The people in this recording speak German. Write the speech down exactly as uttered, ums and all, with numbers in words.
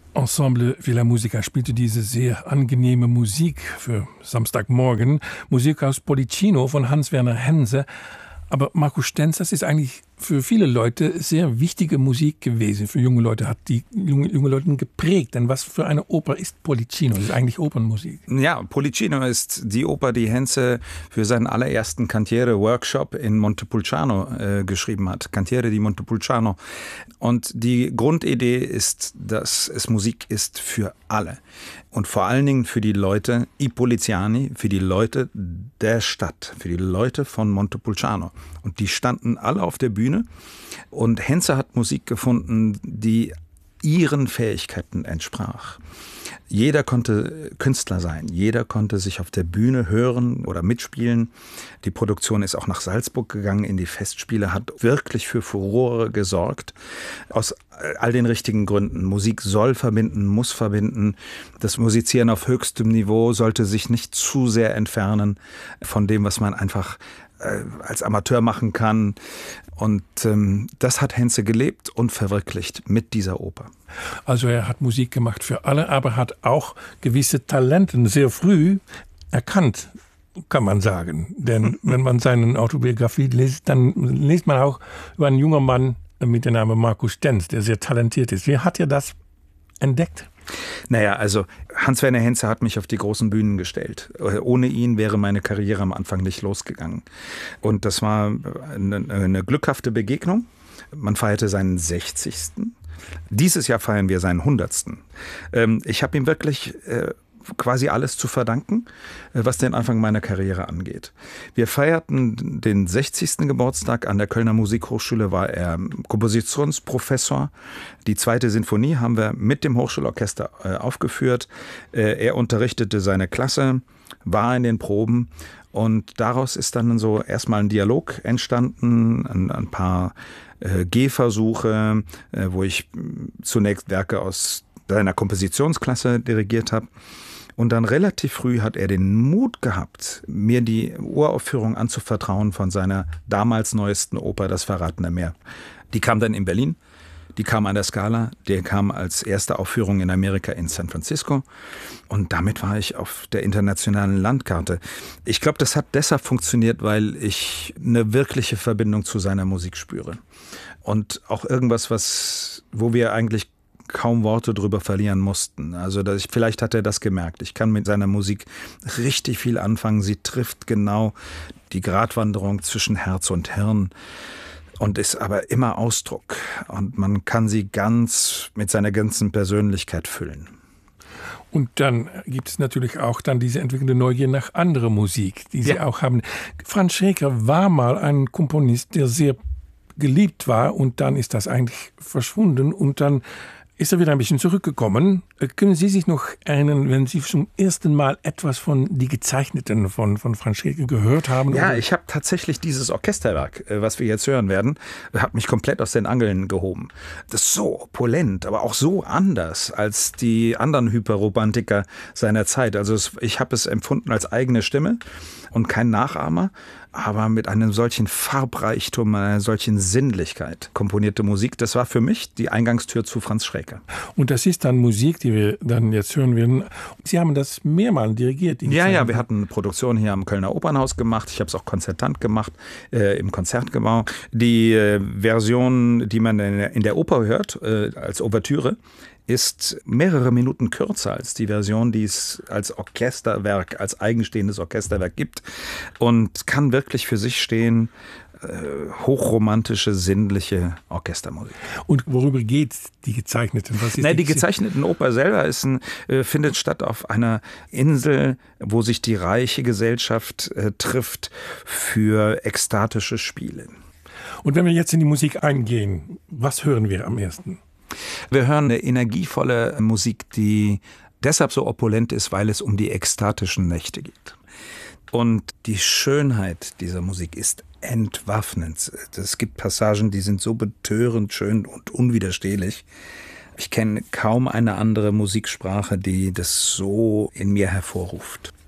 Ensemble Villa Musica spielte diese sehr angenehme Musik für Samstagmorgen. Musik aus Pollicino von Hans-Werner Hense. Aber Markus Stenz, das ist eigentlich für viele Leute sehr wichtige Musik gewesen. Für junge Leute hat die junge, junge Leute geprägt. Denn was für eine Oper ist Pollicino? Das ist eigentlich Opernmusik. Ja, Pollicino ist die Oper, die Henze für seinen allerersten Cantiere-Workshop in Montepulciano äh, geschrieben hat. Cantiere di Montepulciano. Und die Grundidee ist, dass es Musik ist für alle. Und vor allen Dingen für die Leute, i Poliziani, für die Leute der Stadt, für die Leute von Montepulciano. Und die standen alle auf der Bühne. Und Henze hat Musik gefunden, die ihren Fähigkeiten entsprach. Jeder konnte Künstler sein, jeder konnte sich auf der Bühne hören oder mitspielen. Die Produktion ist auch nach Salzburg gegangen in die Festspiele, hat wirklich für Furore gesorgt. Aus all den richtigen Gründen. Musik soll verbinden, muss verbinden. Das Musizieren auf höchstem Niveau sollte sich nicht zu sehr entfernen von dem, was man einfach äh, als Amateur machen kann. Und ähm, das hat Henze gelebt und verwirklicht mit dieser Oper. Also er hat Musik gemacht für alle, aber hat auch gewisse Talente sehr früh erkannt, kann man sagen. Denn wenn man seine Autobiografie liest, dann liest man auch über einen jungen Mann mit dem Namen Markus Stenz, der sehr talentiert ist. Wie hat er das entdeckt? Naja, also Hans-Werner Henze hat mich auf die großen Bühnen gestellt. Ohne ihn wäre meine Karriere am Anfang nicht losgegangen. Und das war eine, eine glückhafte Begegnung. Man feierte seinen sechzigsten Dieses Jahr feiern wir seinen hundertsten Ich habe ihm wirklich quasi alles zu verdanken, was den Anfang meiner Karriere angeht. Wir feierten den sechzigsten Geburtstag. An der Kölner Musikhochschule war er Kompositionsprofessor. Die zweite Sinfonie haben wir mit dem Hochschulorchester äh, aufgeführt. Äh, er unterrichtete seine Klasse, war in den Proben und daraus ist dann so erstmal ein Dialog entstanden, ein, ein paar äh, Gehversuche, äh, wo ich zunächst Werke aus seiner Kompositionsklasse dirigiert habe. Und dann relativ früh hat er den Mut gehabt, mir die Uraufführung anzuvertrauen von seiner damals neuesten Oper, Das verratene Meer. Die kam dann in Berlin, die kam an der Scala, die kam als erste Aufführung in Amerika in San Francisco. Und damit war ich auf der internationalen Landkarte. Ich glaube, das hat deshalb funktioniert, weil ich eine wirkliche Verbindung zu seiner Musik spüre. Und auch irgendwas, was, wo wir eigentlich kaum Worte drüber verlieren mussten. Also dass ich, vielleicht hat er das gemerkt. Ich kann mit seiner Musik richtig viel anfangen. Sie trifft genau die Gratwanderung zwischen Herz und Hirn und ist aber immer Ausdruck. Und man kann sie ganz mit seiner ganzen Persönlichkeit füllen. Und dann gibt es natürlich auch dann diese entwickelnde Neugier nach anderer Musik, die Sie ja auch haben. Franz Schreker war mal ein Komponist, der sehr geliebt war und dann ist das eigentlich verschwunden und dann ist er wieder ein bisschen zurückgekommen. Können Sie sich noch erinnern, wenn Sie zum ersten Mal etwas von Die Gezeichneten von, von Franz Schreker gehört haben? Ja, oder? Ich habe tatsächlich dieses Orchesterwerk, was wir jetzt hören werden, hat mich komplett aus den Angeln gehoben. Das ist so opulent, aber auch so anders als die anderen Hyperromantiker seiner Zeit. Also es, ich habe es empfunden als eigene Stimme und kein Nachahmer, aber mit einem solchen Farbreichtum, einer solchen Sinnlichkeit komponierte Musik. Das war für mich die Eingangstür zu Franz Schreker. Und das ist dann Musik, die wir dann jetzt hören werden. Sie haben das mehrmals dirigiert. Ja, ja, wir hatten eine Produktion hier am Kölner Opernhaus gemacht. Ich habe es auch konzertant gemacht äh, im Konzertgebau. Die äh, Version, die man in der, in der Oper hört, äh, als Ouvertüre, ist mehrere Minuten kürzer als die Version, die es als Orchesterwerk, als eigenstehendes Orchesterwerk gibt und kann wirklich für sich stehen. Äh, hochromantische, sinnliche Orchestermusik. Und worüber geht Die Gezeichneten? Was ist Nein, die die Gezeichneten Oper selber ist ein, äh, findet statt auf einer Insel, wo sich die reiche Gesellschaft äh, trifft für ekstatische Spiele. Und wenn wir jetzt in die Musik eingehen, was hören wir am ersten? Wir hören eine energievolle Musik, die deshalb so opulent ist, weil es um die ekstatischen Nächte geht. Und die Schönheit dieser Musik ist entwaffnend. Es gibt Passagen, die sind so betörend schön und unwiderstehlich. Ich kenne kaum eine andere Musiksprache, die das so in mir hervorruft.